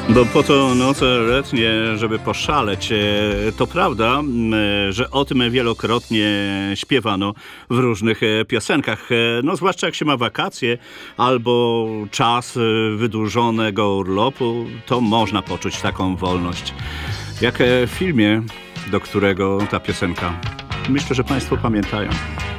Bo po to noce letnie, żeby poszaleć. To prawda, że o tym wielokrotnie śpiewano w różnych piosenkach. No zwłaszcza jak się ma wakacje albo czas wydłużonego urlopu, to można poczuć taką wolność. Jak w filmie, do którego ta piosenka, myślę, że Państwo pamiętają.